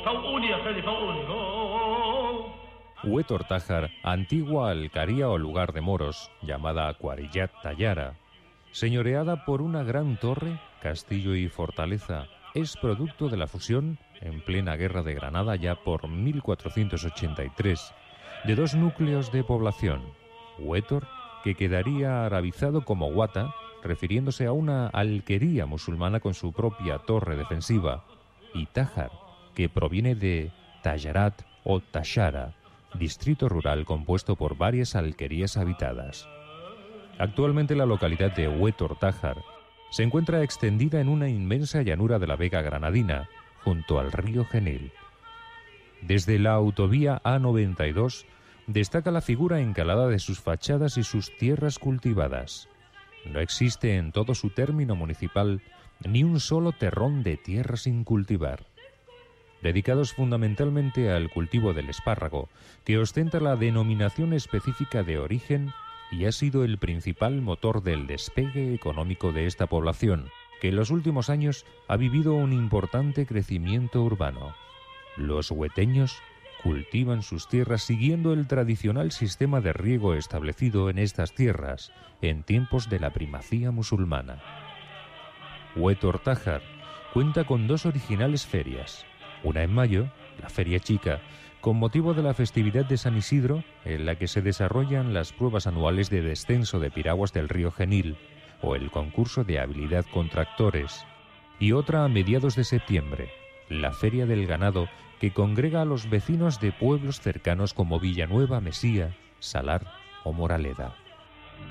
Huétor Tájar, antigua alcaría o lugar de moros, llamada Quarillat Tallara, señoreada por una gran torre, castillo y fortaleza, es producto de la fusión, en plena Guerra de Granada ya por 1483, de dos núcleos de población: Huétor, que quedaría arabizado como Guata, refiriéndose a una alquería musulmana con su propia torre defensiva, y Tájar, que proviene de Tallarat o Tashara, distrito rural compuesto por varias alquerías habitadas. Actualmente la localidad de Huétor Tájar se encuentra extendida en una inmensa llanura de la Vega Granadina, junto al río Genil. Desde la autovía A92 destaca la figura encalada de sus fachadas y sus tierras cultivadas. No existe en todo su término municipal ni un solo terrón de tierra sin cultivar. Dedicados fundamentalmente al cultivo del espárrago, que ostenta la denominación específica de origen y ha sido el principal motor del despegue económico de esta población, que en los últimos años ha vivido un importante crecimiento urbano. Los hueteños cultivan sus tierras siguiendo el tradicional sistema de riego establecido en estas tierras en tiempos de la primacía musulmana. Huétor Tájar cuenta con dos originales ferias, una en mayo, la Feria Chica, con motivo de la festividad de San Isidro, en la que se desarrollan las pruebas anuales de descenso de piraguas del río Genil o el concurso de habilidad con tractores, y otra a mediados de septiembre, la Feria del Ganado, que congrega a los vecinos de pueblos cercanos como Villanueva, Mesía, Salar o Moraleda.